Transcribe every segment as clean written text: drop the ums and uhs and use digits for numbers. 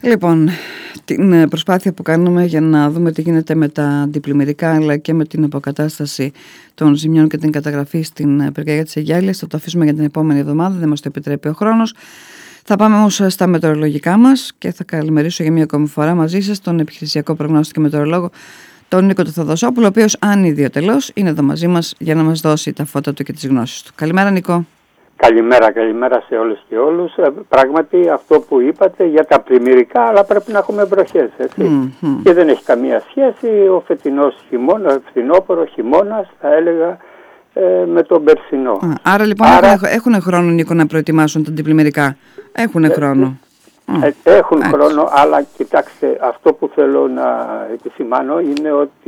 Λοιπόν, την προσπάθεια που κάνουμε για να δούμε τι γίνεται με τα αντιπλημμυρικά αλλά και με την αποκατάσταση των ζημιών και την καταγραφή στην πυρκαγιά της Αιγιάλειας θα το αφήσουμε για την επόμενη εβδομάδα, δεν μας το επιτρέπει ο χρόνος. Θα πάμε όμως στα μετεωρολογικά μας και θα καλημερίσω για μια ακόμη φορά μαζί σας τον επιχειρησιακό προγνώστη και μετεωρολόγο τον Νίκο Θεοδοσόπουλο, ο οποίος αν ιδιωτελώς είναι εδώ μαζί μας για να μας δώσει τα φώτα του και τις γνώσεις του. Καλημέρα Νίκο. Καλημέρα σε όλες και όλους. Πράγματι αυτό που είπατε για τα πλημμυρικά, αλλά πρέπει να έχουμε βροχές, έτσι. Και δεν έχει καμία σχέση ο φετινός χειμώνας, φθινόπωρο χειμώνας, θα έλεγα, με τον περσινό. Άρα λοιπόν έχουν χρόνο, Νίκο, να προετοιμάσουν τα αντιπλημμυρικά. Έχουν χρόνο. Έχουν χρόνο, αλλά κοιτάξτε, αυτό που θέλω να επισημάνω είναι ότι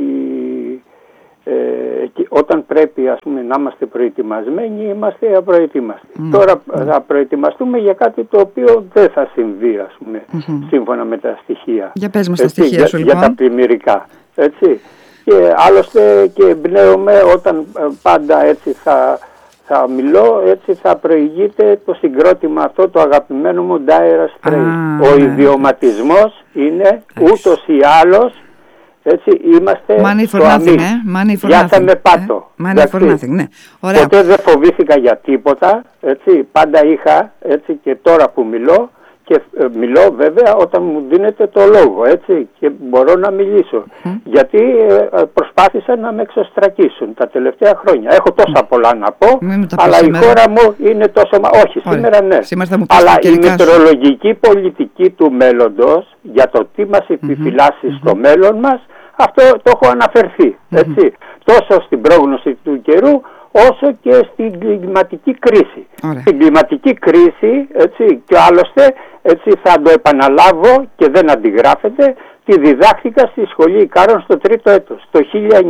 όταν πρέπει, ας πούμε, να είμαστε προετοιμασμένοι, είμαστε απροετοίμαστοι. Τώρα θα προετοιμαστούμε για κάτι το οποίο δεν θα συμβεί, ας πούμε, σύμφωνα με τα στοιχεία. Για πες μας τα στοιχεία σου, λοιπόν. Για τα πλημμυρικά, έτσι. Και άλλωστε και εμπνέομαι όταν πάντα έτσι θα μιλώ, έτσι θα προηγείται το συγκρότημα αυτό, το αγαπημένο μου Dire Straits. Ο ιδιωματισμός είναι ούτως ή άλλως, έτσι είμαστε στο αμήν. Γιάθε με πάτο. Ποτέ δεν φοβήθηκα για τίποτα, έτσι, πάντα είχα, έτσι, και τώρα που μιλώ, και μιλώ βέβαια όταν μου δίνετε το λόγο, έτσι, και μπορώ να μιλήσω. Γιατί προσπάθησαν να με εξωστρακίσουν τα τελευταία χρόνια. Έχω τόσα πολλά να πω, αλλά η χώρα μου είναι τόσο... Όχι, σήμερα ναι. Αλλά η μετεωρολογική πολιτική του μέλλοντος, για το τι μας επιφυλάσσει στο μέλλον μας, αυτό το έχω αναφερθεί, έτσι. Τόσο στην πρόγνωση του καιρού, όσο και στην κλιματική κρίση. Στην κλιματική κρίση, έτσι, και άλλωστε, έτσι, θα το επαναλάβω και δεν αντιγράφεται, τη διδάχθηκα στη Σχολή Ικάρων στο 3ο έτος, το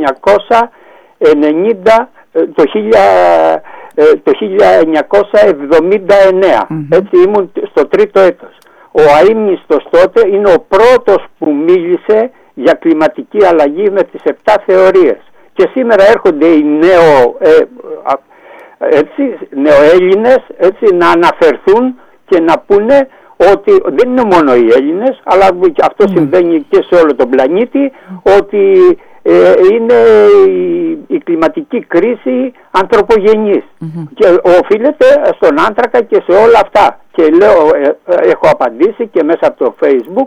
1979, έτσι, ήμουν στο 3ο έτος. Ο αείμνηστος τότε είναι ο πρώτος που μίλησε για κλιματική αλλαγή με τις 7 θεωρίες. Και σήμερα έρχονται οι νεοέλληνες, έτσι, να αναφερθούν και να πούνε ότι δεν είναι μόνο οι Έλληνες, αλλά και αυτό συμβαίνει και σε όλο τον πλανήτη, ότι είναι η κλιματική κρίση ανθρωπογενής και οφείλεται στον άνθρακα και σε όλα αυτά. Και λέω, έχω απαντήσει και μέσα από το Facebook,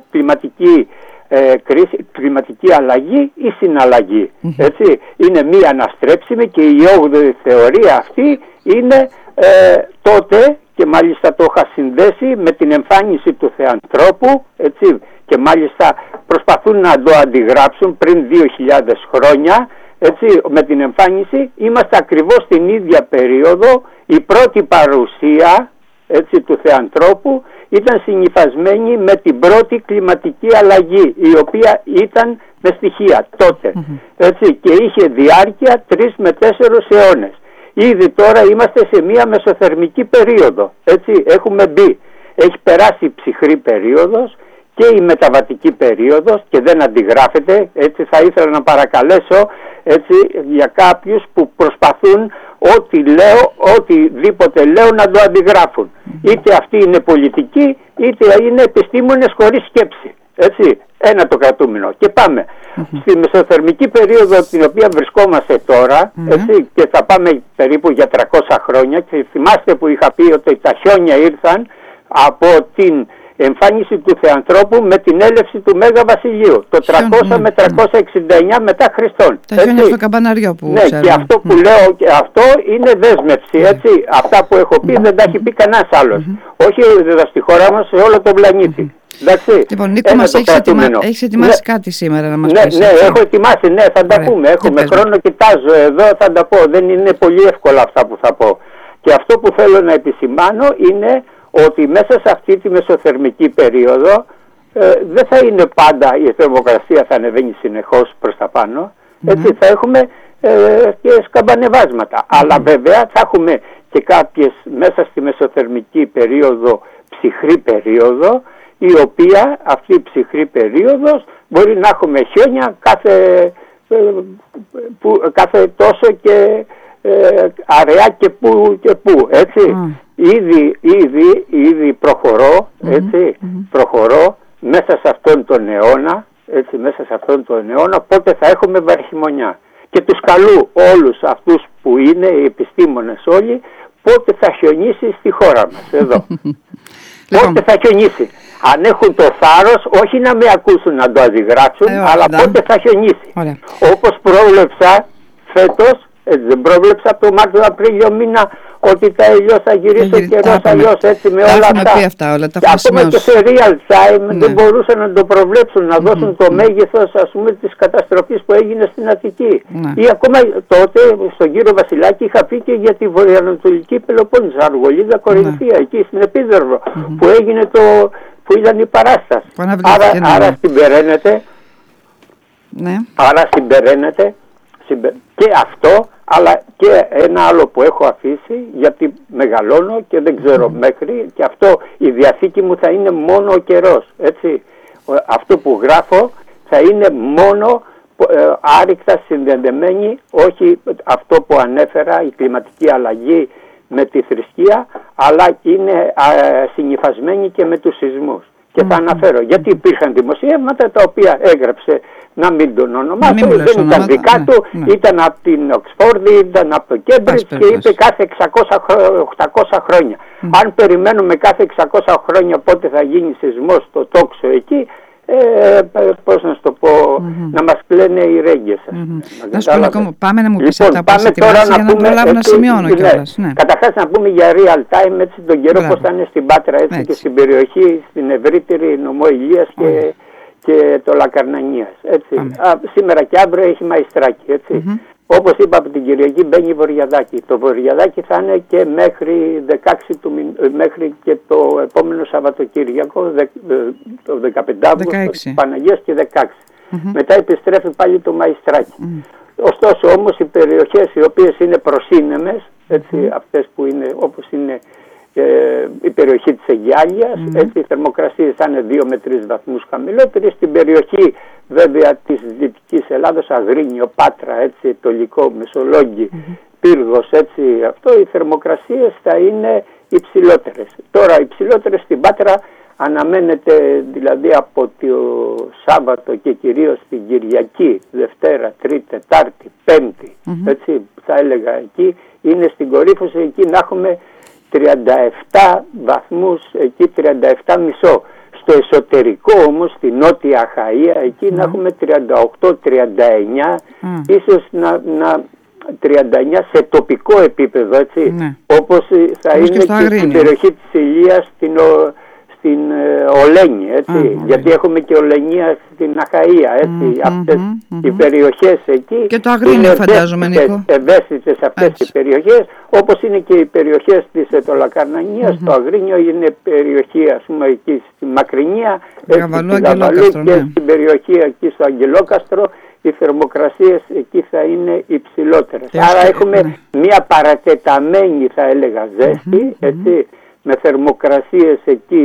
κλιματική αλλαγή ή συναλλαγή. Έτσι, είναι μία αναστρέψιμη και η 8η θεωρία αυτή είναι τότε, και μάλιστα το είχα συνδέσει με την εμφάνιση του Θεανθρώπου, έτσι, και μάλιστα προσπαθούν να το αντιγράψουν πριν 2.000 χρόνια, έτσι, με την εμφάνιση. Είμαστε ακριβώς στην ίδια περίοδο, η πρώτη παρουσία, έτσι, του Θεανθρώπου ήταν συνυφασμένη με την πρώτη κλιματική αλλαγή, η οποία ήταν με στοιχεία τότε, έτσι, και είχε διάρκεια 3 με 4 αιώνες. Ήδη τώρα είμαστε σε μία μεσοθερμική περίοδο, έτσι, έχουμε μπει. Έχει περάσει η ψυχρή περίοδος και η μεταβατική περίοδος και δεν αντιγράφεται, έτσι. Θα ήθελα να παρακαλέσω, έτσι, για κάποιους που προσπαθούν οτιδήποτε λέω να το αντιγράφουν. Είτε αυτοί είναι πολιτικοί, είτε είναι επιστήμονες χωρίς σκέψη. Έτσι, ένα το κρατούμενο. Και πάμε. Στη μεσοθερμική περίοδο την οποία βρισκόμαστε τώρα, έτσι, και θα πάμε περίπου για 300 χρόνια, και θυμάστε που είχα πει ότι τα χιόνια ήρθαν από την εμφάνιση του Θεανθρώπου με την έλευση του Μέγα Βασιλείου το 300 με 369 μετά Χριστόν. Τα χιόνια στο καμπαναριό που ξέρουμε. Και αυτό που λέω, και αυτό είναι δέσμευση, έτσι. Αυτά που έχω πει δεν τα έχει πει κανένας άλλος. Όχι εδώ στη χώρα μας, σε όλο τον πλανήτη. Εντάξει. Λοιπόν, Νίκο, μας έχεις ετοιμάσει κάτι σήμερα να μας πεις? Ναι, έχω ετοιμάσει, ναι, θα τα πούμε. Έχουμε χρόνο, κοιτάζω εδώ, θα τα πω. Δεν είναι πολύ εύκολα αυτά που θα πω. Και αυτό που θέλω να επισημάνω είναι ότι μέσα σε αυτή τη μεσοθερμική περίοδο δεν θα είναι πάντα η θερμοκρασία, θα ανεβαίνει συνεχώς προς τα πάνω, έτσι, θα έχουμε και σκαμπανεβάσματα. Αλλά βέβαια θα έχουμε και κάποιες μέσα στη μεσοθερμική περίοδο, ψυχρή περίοδο, η οποία αυτή η ψυχρή περίοδος μπορεί να έχουμε χιόνια κάθε τόσο και αραιά και που, έτσι. Ήδη προχωρώ, έτσι, προχωρώ μέσα σε αυτόν τον αιώνα, έτσι, μέσα σε αυτόν τον αιώνα, πότε θα έχουμε βραχιμονιά. Και τους καλού όλους αυτούς που είναι οι επιστήμονες όλοι, πότε θα χιονίσει στη χώρα μας, εδώ. Πότε θα χιονίσει. Αν έχουν το θάρρος, όχι να με ακούσουν να το αντιγράψουν, αλλά πότε θα χιονίσει. Όπως πρόβλεψα φέτος, δεν πρόβλεψα από το Μάρτιο-Απρίλιο μήνα ότι τα ελιώς θα γυρίσει ο καιρός αλλιώς, έτσι, με όλα αυτά. Ακόμα και σε real time δεν μπορούσαν να το προβλέψουν, να δώσουν το μέγεθος, ας πούμε, της καταστροφής που έγινε στην Αττική. Ή ακόμα τότε στον κύριο Βασιλάκη είχα πει και για τη βορειοανατολική Πελοπόννησο, Αργολίδα, Κορινθία, εκεί στην Επίδερβο, που έγινε που ήταν η παράσταση. Άρα συμπεραίνεται. Άρα συμπεραίνεται και αυτό, αλλά και ένα άλλο που έχω αφήσει, γιατί μεγαλώνω και δεν ξέρω μέχρι, και αυτό η διαθήκη μου θα είναι μόνο ο καιρός, έτσι. Αυτό που γράφω θα είναι μόνο άρρηκτα συνδεδεμένη, όχι αυτό που ανέφερα, η κλιματική αλλαγή με τη θρησκεία, αλλά είναι συνυφασμένη και με τους σεισμούς. Και θα αναφέρω, γιατί υπήρχαν δημοσιεύματα τα οποία έγραψε, να μην τον ονομάσω, δεν ήταν δικά του, ήταν από την Οξφόρδη, ήταν από το Κέμπριτζ και είπε κάθε 800 χρόνια. Αν περιμένουμε κάθε 600 χρόνια πότε θα γίνει σεισμός στο τόξο εκεί, πώς να σου το πω, να μας κλαίνε οι ρέγγες. Να σου πω ακόμα, πάμε να μου πεις αυτά που είσαι για να προλάβω να σημειώνω κιόλας. Καταρχάς να πούμε για real time, έτσι, τον καιρό πώς θα είναι στην Πάτρα, έτσι, και στην περιοχή, στην ευρύτερη νομό Ηλίας και το Λακαρνανίας, έτσι. Σήμερα και αύριο έχει Μαϊστράκι, έτσι. Όπως είπα, από την Κυριακή μπαίνει Βορειαδάκι. Το Βορειαδάκι θα είναι και μέχρι 16 μέχρι και το επόμενο Σαββατοκύριακο, το 15 Αύγουστο, Παναγίας και 16. Μετά επιστρέφει πάλι το Μαϊστράκι. Ωστόσο όμως οι περιοχές οι οποίες είναι προσύνεμες, έτσι, αυτές που είναι όπως είναι η περιοχή της Αιγιάλιας, έτσι, οι θερμοκρασίες θα είναι 2 με 3 βαθμούς χαμηλότερες. Στην περιοχή βέβαια της Δυτικής Ελλάδος, Αγρίνιο, Πάτρα, έτσι, Τολικό, Μεσολόγγι, Πύργος, έτσι, αυτό, οι θερμοκρασίες θα είναι υψηλότερες. Τώρα υψηλότερες στην Πάτρα αναμένεται, δηλαδή από το Σάββατο και κυρίως την Κυριακή, Δευτέρα, Τρίτη, Τετάρτη, Πέμπτη, έτσι, θα έλεγα εκεί, είναι στην κορύφωση, εκεί να έχουμε 37 βαθμούς, εκεί 37,5. Στο εσωτερικό όμως, στη Νότια Αχαΐα, εκεί να έχουμε 38-39, ίσως να 39 σε τοπικό επίπεδο, έτσι, όπως θα είναι και στην περιοχή της Ηλίας, στην Ολένη, έτσι, γιατί έχουμε και Ολενία στην Αχαΐα, έτσι, αυτές οι περιοχές εκεί και το Αγρίνιο, φαντάζομαι, Νίκο, ευαίσθητες αυτές οι περιοχές, όπως είναι και οι περιοχές της Ετωλακαρνανίας. Το Αγρίνιο είναι περιοχή, ας πούμε, εκεί στη Μακρινία, και στην περιοχή εκεί στο Αγγελόκαστρο οι θερμοκρασίες εκεί θα είναι υψηλότερες. Άρα έχουμε μια παρατεταμένη, θα έλεγα, ζέστη, έτσι, με θερμοκρασίες εκεί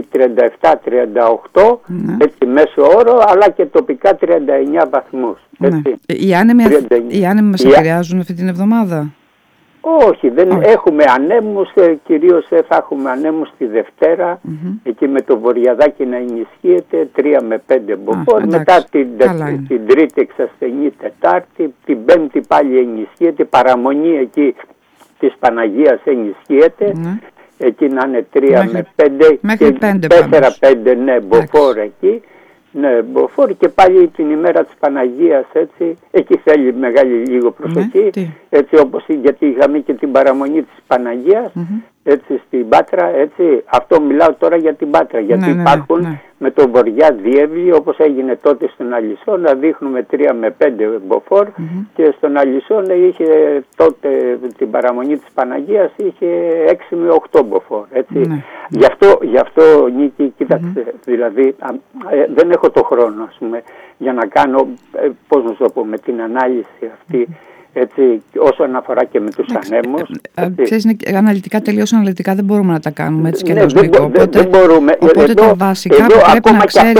37-38, έτσι, μέσο όρο, αλλά και τοπικά 39 βαθμούς. Οι άνεμοι μας επηρεάζουν αυτή την εβδομάδα? Όχι, δεν έχουμε ανέμους, κυρίως θα έχουμε ανέμους τη Δευτέρα, εκεί με το Βορειαδάκι να ενισχύεται, 3 με 5 μποφόρ, μετά την Τρίτη εξασθενή Τετάρτη, την Πέμπτη πάλι ενισχύεται, παραμονή εκεί της Παναγίας ενισχύεται, εκεί να είναι 3 με 5 και 4-5 μποφόρ εκεί. Ναι, μποφόρ, και πάλι την ημέρα της Παναγίας, έτσι, εκεί θέλει μεγάλη λίγο προσοχή, έτσι, όπως, γιατί είχαμε και την παραμονή της Παναγίας, έτσι, στην Πάτρα, έτσι, αυτό μιλάω τώρα για την Πάτρα, γιατί υπάρχουν με το βορειά διεύλοι, όπως έγινε τότε στον Αλυσσό, να δείχνουμε 3 με 5 μποφόρ, και στον Αλυσσό είχε τότε την παραμονή της Παναγίας, είχε 6 με 8 μποφόρ, έτσι. Γι' αυτό, Νίκη, κοίταξε, δηλαδή δεν έχω το χρόνο, ας πούμε, για να κάνω, πώς να το πω, με την ανάλυση αυτή, έτσι, όσον αφορά και με τους ανέμους. Ξέρεις, αναλυτικά, τελείως αναλυτικά δεν μπορούμε να τα κάνουμε, έτσι, και δεν μπορούμε. Οπότε τα βασικά που πρέπει να ξέρει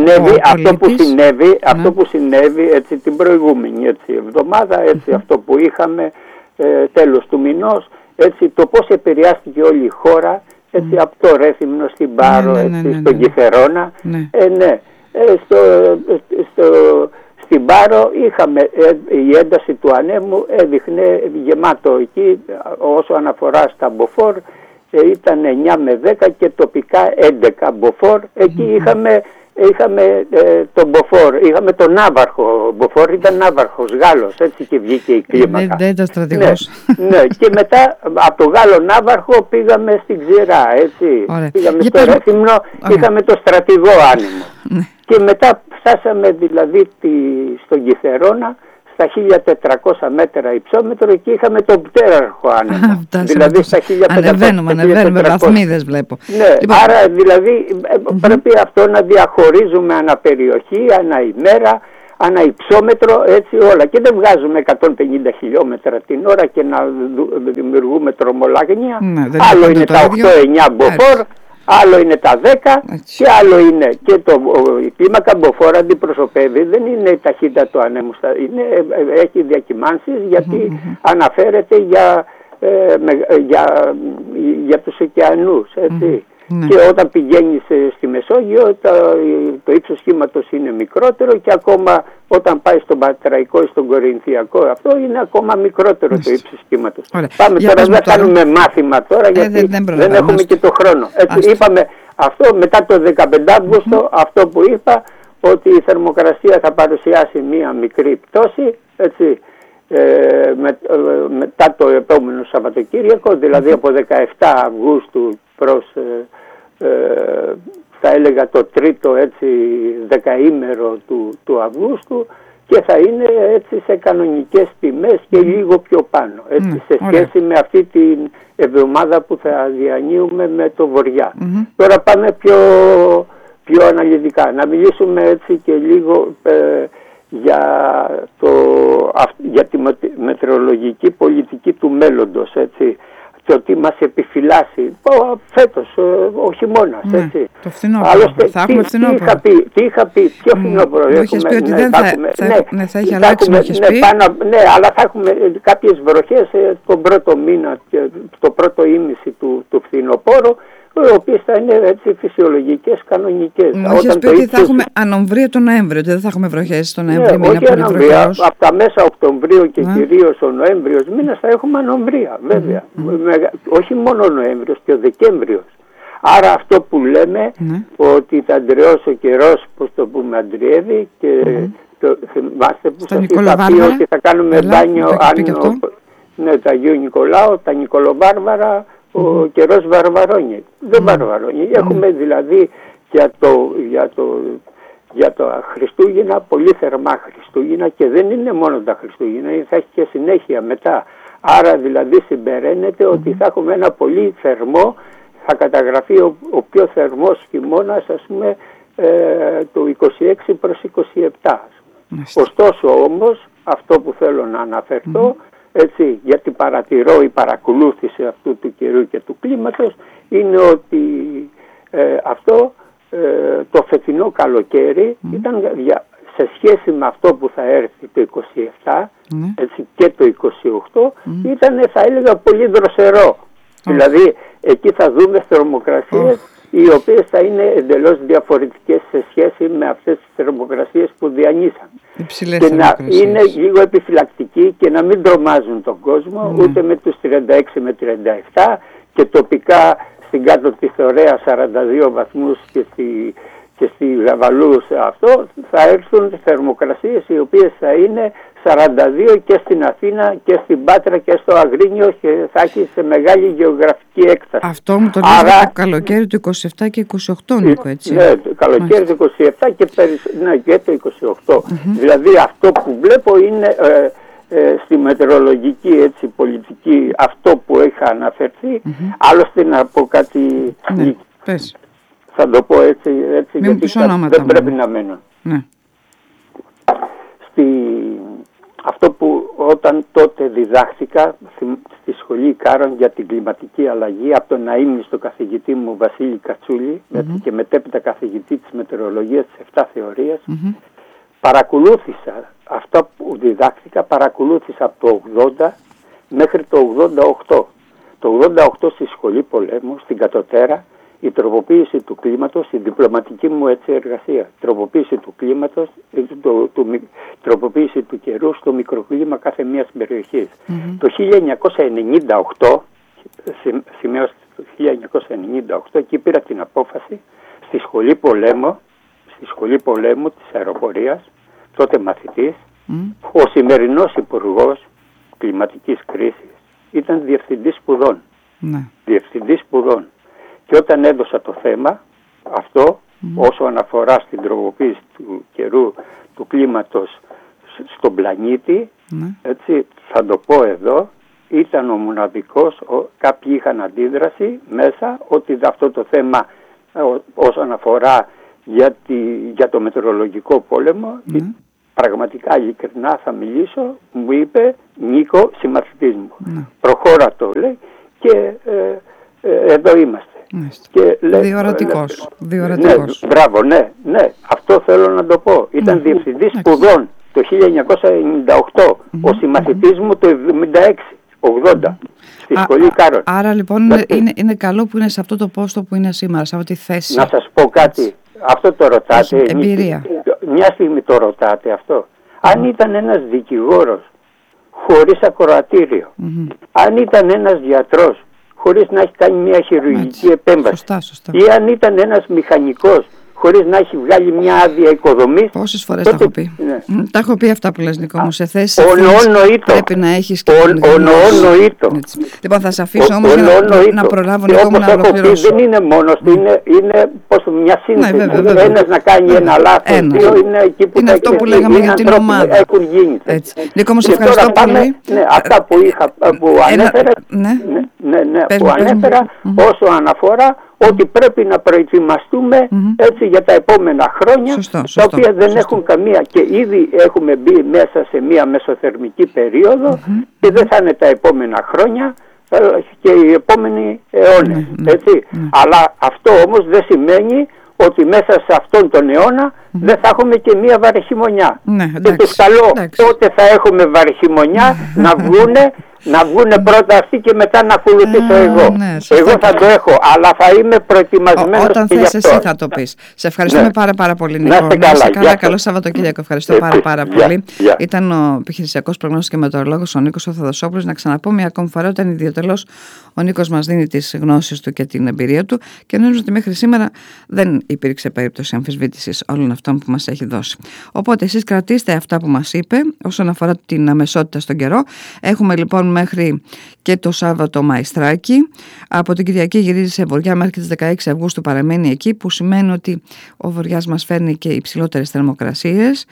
αυτό που συνέβη, έτσι, την προηγούμενη, έτσι, εβδομάδα, έτσι, αυτό που είχαμε τέλος του μηνός, έτσι, το πώς επηρεάστηκε όλη η χώρα, έτσι, από το Ρέθυμνο στην Πάρο, στον Κιθερώνα. Στην Πάρο είχαμε, η ένταση του ανέμου έδειχνε γεμάτο εκεί, όσο αναφορά στα μποφόρ ήταν 9 με 10 και τοπικά 11 μποφόρ. Εκεί είχαμε τον μποφόρ, είχαμε τον Ναύαρχο. Μποφόρ ήταν Ναύαρχος, Γάλλος, έτσι και βγήκε η κλίμακα. Δεν ήταν στρατηγός. Ναι, και μετά από το Γάλλο Ναύαρχο πήγαμε στην Ξηρά, έτσι. Πήγαμε στο Ρέθυμνο, είχαμε το στρατηγό άνεμο. Και μετά φτάσαμε δηλαδή στον Κιθερώνα, στα 1400 μέτρα υψόμετρο και είχαμε τον πτέραρχο άνεμο. Δηλαδή στα 1500. Ανεβαίνουμε, βαθμίδες βλέπω. Ναι, άρα δηλαδή πρέπει αυτό να διαχωρίζουμε ανά περιοχή, ανά ημέρα, ανά υψόμετρο, έτσι όλα. Και δεν βγάζουμε 150 χιλιόμετρα την ώρα και να δημιουργούμε τρομολαγνία. Άλλο είναι τα 8-9 μποφόρ. Άλλο είναι τα 10 και άλλο είναι και η κλίμακα μποφόρ αντιπροσωπεύει, δεν είναι η ταχύτητα του ανέμου, έχει διακυμάνσεις γιατί αναφέρεται για τους ωκεανούς, έτσι. Και όταν πηγαίνεις στη Μεσόγειο το ύψος κύματος είναι μικρότερο και ακόμα όταν πάει στον Πατραϊκό ή στον Κορινθιακό αυτό είναι ακόμα μικρότερο το ύψος κύματος. Πάμε τώρα, δεν κάνουμε μάθημα τώρα γιατί δεν έχουμε και το χρόνο. Έτσι, είπαμε αυτό μετά το 15 Αύγουστο, αυτό που είπα, ότι η θερμοκρασία θα παρουσιάσει μία μικρή πτώση, έτσι. Μετά το επόμενο Σαββατοκύριακο, δηλαδή από 17 Αυγούστου προς θα έλεγα το τρίτο έτσι δεκαήμερο του Αυγούστου και θα είναι έτσι σε κανονικές τιμές και λίγο πιο πάνω, έτσι, σε σχέση με αυτή την εβδομάδα που θα διανύουμε με το βοριά. Τώρα πάμε πιο αναλυτικά, να μιλήσουμε έτσι και λίγο για τη μετεωρολογική πολιτική του μέλλοντος, έτσι, και ότι μας επιφυλάσσει φέτος ο χειμώνας, έτσι. Το φθινόπωρο. Άλλωστε, θα έχουμε φθινόπωρο. Τι είχα πει, ποιο φθινόπωρο έχουμε. Είχες πει ότι θα έχει αλλάξει, μου είχες πει. Ναι, αλλά θα έχουμε κάποιες βροχές τον πρώτο μήνα, το πρώτο ήμιση του φθινοπόρου, οι οποίες θα είναι έτσι φυσιολογικές, κανονικές. Μου είχες πει ότι θα έχουμε ανομβρία τον Νοέμβριο, ότι δεν θα έχουμε βροχές τον Νοέμβριο μήνα. Όχι ανομβρία, από τα μέσα Οκτωβρίου και κυρίως ο Νοέμβριος μήνας θα έχουμε ανομβρία, βέβαια. Όχι μόνο ο Νοέμβριος και ο Δεκέμβριος. Άρα αυτό που λέμε ότι θα αντρεώσει ο καιρός, πώς το πούμε, αντριεύει και θυμάστε που σας είχα πει ότι θα κάνουμε μπάνιο τα Αγίου Νικολάου, τα Νικολοβάρβαρα, ο καιρός βαρβαρώνει. Δεν βαρβαρώνει. Έχουμε δηλαδή για τα Χριστούγεννα πολύ θερμά Χριστούγεννα και δεν είναι μόνο τα Χριστούγεννα, θα έχει και συνέχεια μετά. Άρα δηλαδή συμπεραίνεται ότι θα έχουμε ένα πολύ θερμό, θα καταγραφεί ο πιο θερμός χειμώνας, ας πούμε, το 26 προς 27. Ωστόσο όμως αυτό που θέλω να αναφερθώ, έτσι, γιατί παρατηρώ η παρακολούθηση αυτού του καιρού και του κλίματος, είναι ότι αυτό το φετινό καλοκαίρι ήταν σε σχέση με αυτό που θα έρθει το 27 έτσι, και το 28 ήταν, θα έλεγα, πολύ δροσερό. Δηλαδή εκεί θα δούμε θερμοκρασίες οι οποίες θα είναι εντελώς διαφορετικές σε σχέση με αυτές τις θερμοκρασίες που διανύσαμε. Και να είναι λίγο επιφυλακτικοί και να μην τρομάζουν τον κόσμο ούτε με τους 36 με 37 και τοπικά στην κάτω της Θωρέα 42 βαθμούς και στη Γαβαλού αυτό θα έρθουν θερμοκρασίες οι οποίες θα είναι 42 και στην Αθήνα και στην Πάτρα και στο Αγρίνιο και θα έχει σε μεγάλη γεωγραφική έκταση. Αυτό μου το λέει το καλοκαίρι του 27 και 28, Νίκο, έτσι. Ναι, το καλοκαίρι του 27 και το 28. Δηλαδή αυτό που βλέπω είναι στη μετεωρολογική έτσι, πολιτική αυτό που είχα αναφερθεί. Άλλωστε να πω κάτι, πες. Θα το πω έτσι γιατί δεν πρέπει να μένω. Αυτό που όταν τότε διδάχθηκα στη σχολή Κάρων για την κλιματική αλλαγή από τον αείμνηστο καθηγητή μου Βασίλη Κατσούλη και μετέπειτα καθηγητή της μετεωρολογίας της 7 θεωρίας, παρακολούθησα αυτά που διδάχθηκα, παρακολούθησα από το 80 μέχρι το 88. Το 88 στη σχολή πολέμου, στην Κατωτέρα, η τροποποίηση του κλίματος, η διπλωματική μου έτσι εργασία, τροποποίηση του κλίματος, τροποποίηση του καιρού στο μικροκλίμα κάθε μιας περιοχής. Το 1998, σημαίωστε το 1998, εκεί πήρα την απόφαση στη σχολή πολέμου της αεροπορίας, τότε μαθητής, ο σημερινός υπουργός κλιματικής κρίσης ήταν διευθυντής σπουδών. Διευθυντής σπουδών. Και όταν έδωσα το θέμα αυτό, όσον αφορά στην τροποποίηση του καιρού, του κλίματος στον πλανήτη, έτσι, θα το πω εδώ, ήταν ο μοναδικός, κάποιοι είχαν αντίδραση μέσα, ότι αυτό το θέμα όσον αφορά για το μετεωρολογικό πόλεμο, πραγματικά ειλικρινά θα μιλήσω, μου είπε, Νίκο, συμμαθητής μου, προχώρα το, λέει, και εδώ είμαστε. Και διορατικός. Ναι, μπράβο, ναι, αυτό θέλω να το πω. Ήταν διευθυντής σπουδών το 1998, ο συμμαθητής μου το 1976-80 στη σχολή Κάρολ. Άρα λοιπόν είναι καλό που είναι σε αυτό το πόστο που είναι σήμερα, σε αυτή τη θέση. Να σας πω κάτι, αυτό το ρωτάτε. Εμπειρία. Μια στιγμή το ρωτάτε αυτό. Αν ήταν ένας δικηγόρος χωρίς ακροατήριο, αν ήταν ένας γιατρός χωρίς να έχει κάνει μια χειρουργική επέμβαση, σωστά. Ή αν ήταν ένας μηχανικός χωρίς να έχει βγάλει μια άδεια οικοδομής. Πόσες φορές τα έχω πει. Τα έχω πει αυτά που λες, Νικό μου, σε θέσεις πρέπει να έχεις και ονοήτο. Λοιπόν, θα σε αφήσω όμως για να προλάβω, Νικό μου, να ολοκληρώσω. Δεν είναι μόνος του, είναι μια σύνθεση. Ένας να κάνει ένα λάθος, δύο είναι εκεί που είναι αυτό που λέγαμε για την ομάδα. Νικό μου, σε ευχαριστώ πολύ. Αυτά που ανέφερα όσο αναφορά ότι πρέπει να προετοιμαστούμε έτσι για τα επόμενα χρόνια, τα οποία δεν έχουν καμία, και ήδη έχουμε μπει μέσα σε μια μεσοθερμική περίοδο και δεν θα είναι τα επόμενα χρόνια και οι επόμενοι αιώνες, έτσι. Αλλά αυτό όμως δεν σημαίνει ότι μέσα σε αυτόν τον αιώνα δεν θα έχουμε και μία βαρεχημονιά. Και τους καλώ πότε θα έχουμε βαρεχημονιά να βγούνε πρώτα αυτοί και μετά να ακολουθήσω εγώ. Εγώ θα το έχω, αλλά θα είμαι προετοιμασμένος. Όταν θες εσύ θα το πεις. Σε ευχαριστούμε πάρα πολύ, Νικό. Να είστε καλά. Καλό Σαββατοκύριακο. Ευχαριστώ πάρα πολύ. Ήταν ο επιχειρησιακός προγνώστης και μετεωρολόγος ο Νίκος ο Θοδοσόπουλος. Να ξαναπώ μια ακόμη φορά, όταν ιδιωτελώς ο Νίκος μας δίνει τις γνώσεις του και την εμπειρία του, και νομίζω ότι μέχρι σήμερα δεν υπήρξε περίπτωση αμφισβήτησης όλων αυτών που μας έχει δώσει. Οπότε εσείς κρατήστε αυτά που μας είπε όσον αφορά την αμεσότητα στον καιρό. Έχουμε λοιπόν μέχρι και το Σάββατο Μαϊστράκι. Από την Κυριακή γυρίζει σε βοριά μέχρι τις 16 Αυγούστου, παραμένει εκεί, που σημαίνει ότι ο βοριάς μας φέρνει και υψηλότερες θερμοκρασίες.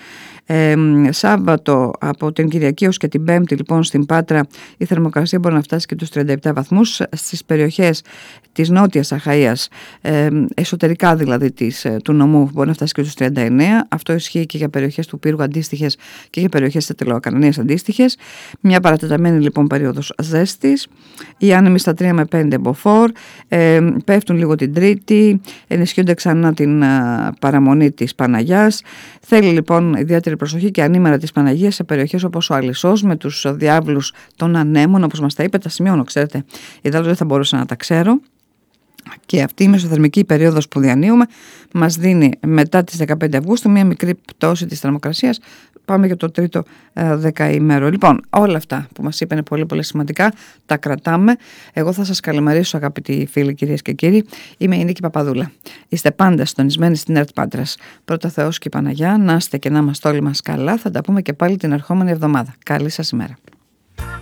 Σάββατο από την Κυριακή ως και την Πέμπτη λοιπόν στην Πάτρα η θερμοκρασία μπορεί να φτάσει και τους 37 βαθμούς. Στις περιοχές της Νότιας Αχαΐας, εσωτερικά δηλαδή του νομού, μπορεί να φτάσει και τους 39. Αυτό ισχύει και για περιοχές του Πύργου αντίστοιχες και για περιοχές της Τελεοκαρνανίας αντίστοιχες. Μια παρατεταμένη λοιπόν περίοδος ζέστης. Οι άνεμοι στα 3 με 5 μποφόρ, πέφτουν λίγο την Τρίτη, ενισχύονται ξανά την παραμονή της Παναγιάς. Θέλει λοιπόν ιδιαίτερη προσοχή και ανήμερα της Παναγίας σε περιοχές όπως ο Αλισσός, με τους διάβλους των ανέμων, όπως μας τα είπε, τα σημειώνω, ξέρετε, ιδάλλως δεν θα μπορούσα να τα ξέρω. Και αυτή η μεσοθερμική περίοδος που διανύουμε μας δίνει μετά τις 15 Αυγούστου μια μικρή πτώση της θερμοκρασίας. Πάμε για το τρίτο δεκαήμερο. Λοιπόν, όλα αυτά που μας είπε είναι πολύ σημαντικά. Τα κρατάμε. Εγώ θα σας καλημερίσω, αγαπητοί φίλοι, κυρίες και κύριοι. Είμαι η Νίκη Παπαδούλα. Είστε πάντα συντονισμένοι στην ΕΡΤ Πάτρας. Πρώτα Θεός και η Παναγιά. Να είστε και να είμαστε όλοι μας καλά. Θα τα πούμε και πάλι την ερχόμενη εβδομάδα. Καλή σας ημέρα.